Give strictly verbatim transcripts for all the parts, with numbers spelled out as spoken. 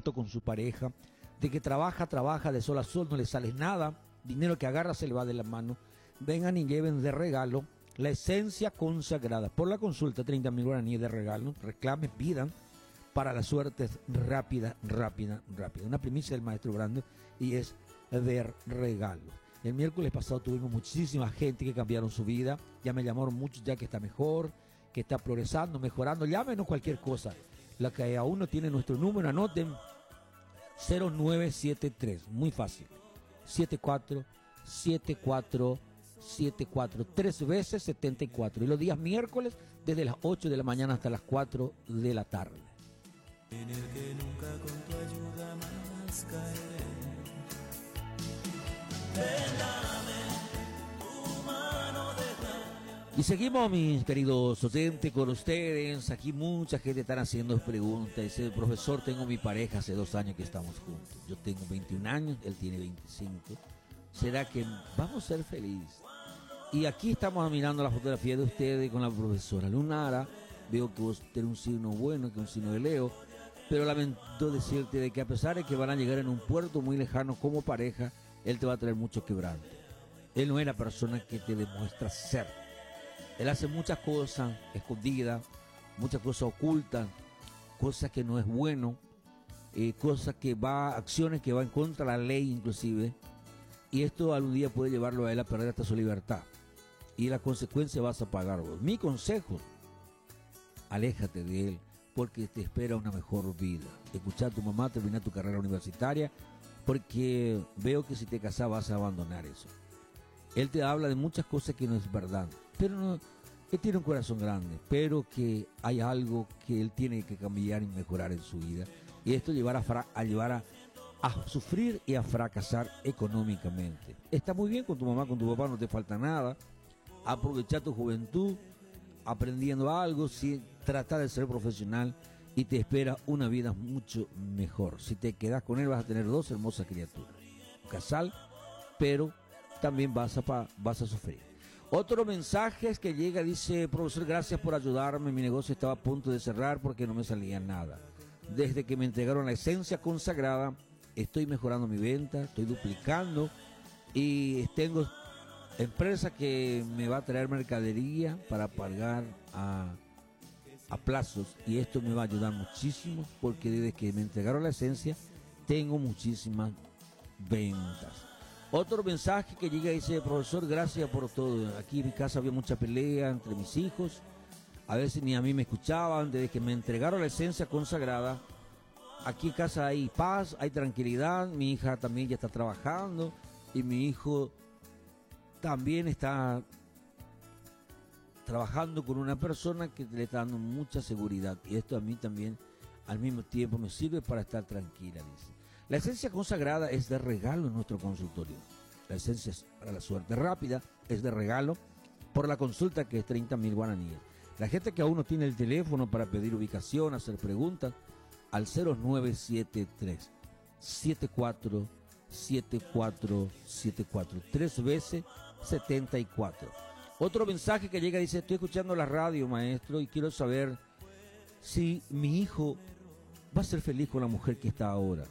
tanto con su pareja, de que trabaja, trabaja de sol a sol, no le sale nada, dinero que agarra se le va de la mano. Vengan y lleven de regalo la esencia consagrada. Por la consulta, treinta mil guaraníes de regalo. Reclamen, pidan para la suerte rápida, rápida, rápida. Una primicia del maestro Brando y es de regalo. El miércoles pasado tuvimos muchísima gente que cambiaron su vida. Ya me llamaron muchos ya que está mejor, que está progresando, mejorando. Llámenos cualquier cosa. La que aún no tiene nuestro número, anoten cero nueve siete tres. Muy fácil. siete cuatro siete cuatro siete cuatro, tres veces setenta y cuatro. Y los días miércoles desde las ocho de la mañana hasta las cuatro de la tarde. En el que nunca con tu ayuda más caeré. Ven, dame tu mano, déjame. Y seguimos, mis queridos oyentes, con ustedes. Aquí mucha gente está haciendo preguntas. Dice, profesor, tengo mi pareja hace dos años que estamos juntos. Yo tengo veintiún años, él tiene veinticinco. ¿Será que vamos a ser felices? Y aquí estamos mirando la fotografía de ustedes con la profesora Lunara. Veo que vos tenés un signo bueno, que es un signo de Leo. Pero lamento decirte de que a pesar de que van a llegar en un puerto muy lejano como pareja, él te va a traer mucho quebranto. Él no es la persona que te demuestra ser. Él hace muchas cosas escondidas, muchas cosas ocultas, cosas que no es bueno, eh, cosas que va, acciones que van contra la ley inclusive. Y esto algún día puede llevarlo a él a perder hasta su libertad. Y la consecuencia vas a pagar vos. Mi consejo, aléjate de él, porque te espera una mejor vida. Escuchar a tu mamá, terminar tu carrera universitaria, porque veo que si te casas vas a abandonar eso. Él te habla de muchas cosas que no es verdad, pero no, él tiene un corazón grande, pero que hay algo que él tiene que cambiar y mejorar en su vida. Y esto llevar a, fra- a llevar a a sufrir y a fracasar económicamente. Está muy bien con tu mamá, con tu papá, no te falta nada. Aprovechar tu juventud aprendiendo algo, sí, trata de ser profesional y te espera una vida mucho mejor. Si te quedas con él vas a tener dos hermosas criaturas. Un casal, pero también vas a, pa, vas a sufrir. Otro mensaje es que llega, dice, profesor, gracias por ayudarme, mi negocio estaba a punto de cerrar porque no me salía nada. Desde que me entregaron la esencia consagrada, estoy mejorando mi venta, estoy duplicando y tengo empresa que me va a traer mercadería para pagar a, a plazos y esto me va a ayudar muchísimo porque desde que me entregaron la esencia tengo muchísimas ventas. Otro mensaje que llega y dice, profesor, gracias por todo. Aquí en mi casa había mucha pelea entre mis hijos, a veces ni a mí me escuchaban. Desde que me entregaron la esencia consagrada, aquí en casa hay paz, hay tranquilidad. Mi hija también ya está trabajando y mi hijo también está trabajando con una persona que le está dando mucha seguridad. Y esto a mí también al mismo tiempo me sirve para estar tranquila, dice. La esencia consagrada es de regalo en nuestro consultorio. La esencia es para la suerte rápida, es de regalo por la consulta que es treinta mil guaraníes. La gente que aún no tiene el teléfono para pedir ubicación, hacer preguntas, al cero nueve siete tres siete cuatro siete cuatro siete cuatro, tres veces setenta y cuatro. Otro mensaje que llega dice, estoy escuchando la radio, maestro, y quiero saber si mi hijo va a ser feliz con la mujer que está ahora.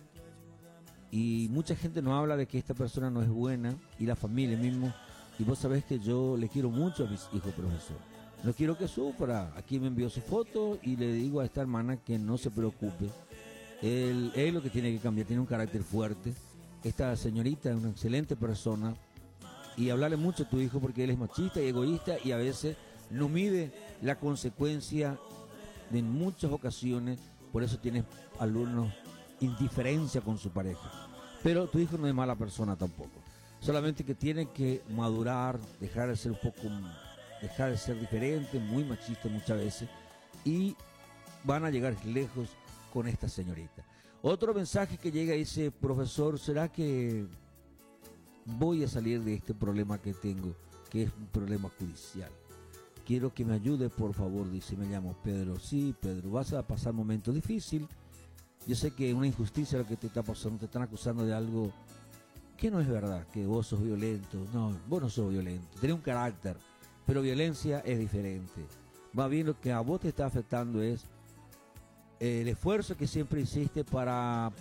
Y mucha gente nos habla de que esta persona no es buena, y la familia mismo, y vos sabés que yo le quiero mucho a mis hijos, profesor. No quiero que sufra. Aquí me envió su foto y le digo a esta hermana que no se preocupe. Él es lo que tiene que cambiar, tiene un carácter fuerte. Esta señorita es una excelente persona, y hablarle mucho a tu hijo porque él es machista y egoísta y a veces no mide la consecuencia de en muchas ocasiones. Por eso tiene alumnos indiferencia con su pareja. Pero tu hijo no es mala persona tampoco, solamente que tiene que madurar, dejar de ser un poco, dejar de ser diferente, muy machista muchas veces, y van a llegar lejos con esta señorita. Otro mensaje que llega dice, profesor, ¿será que voy a salir de este problema que tengo, que es un problema judicial? Quiero que me ayude, por favor, dice, me llamo Pedro. Sí, Pedro, vas a pasar momentos difíciles. Yo sé que es una injusticia lo que te está pasando, te están acusando de algo que no es verdad, que vos sos violento. No, vos no sos violento, tenés un carácter, pero violencia es diferente. Más bien lo que a vos te está afectando es el esfuerzo que siempre hiciste para